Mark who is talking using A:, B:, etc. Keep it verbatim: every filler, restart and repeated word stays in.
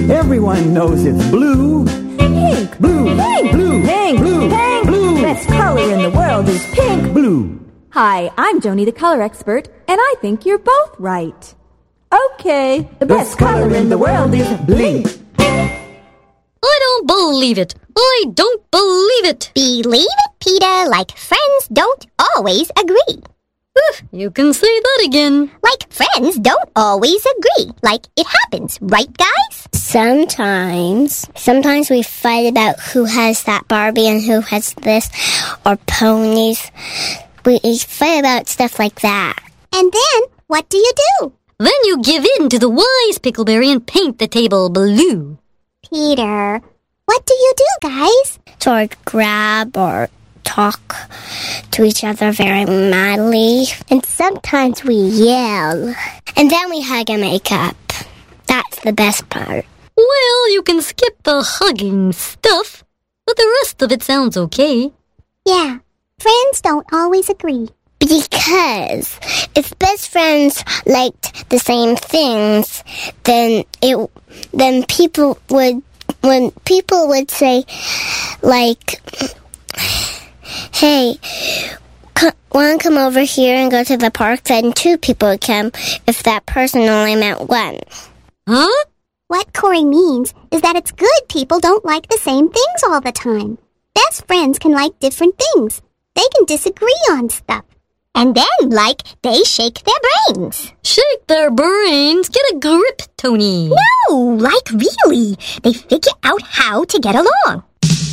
A: Everyone knows it's blue.
B: Pink.
A: Blue.
B: Pink.
A: Blue.
B: Pink.
A: Blue.
B: Pink.
A: Blue.
B: Best color in the world is pink.
A: Blue.
B: Hi, I'm Joni the color expert, and I think you're both right. Okay, the best,
A: Best color in the world is blink.
C: I don't believe it. I don't believe it.
D: Believe it, Peter, like friends don't always agree.
C: You can say that again.
D: Like friends don't always agree. Like it happens, right, guys?
E: Sometimes. Sometimes we fight about who has that Barbie and who has this, or ponies. We fight about stuff like that.
D: And then, what do you do?
C: Then you give in to the wise Pickleberry and paint the table blue.
D: Peter, what do you do, guys?
E: Or grab or talk to each other very madly. And sometimes we yell. And then we hug and make up. That's the best part.
C: Well, you can skip the hugging stuff, but the rest of it sounds okay.
D: Yeah, friends don't always agree.
E: Because if best friends liked the same things, then it then people would when people would say like, hey, want to come over here and go to the park? Then two people would come if that person only meant one.
C: Huh?
D: What Corey means is that it's good people don't like the same things all the time. Best friends can like different things. They can disagree on stuff. And then, like, they shake their brains.
C: Shake their brains. Get a grip, Tony.
D: No, like really. They figure out how to get along.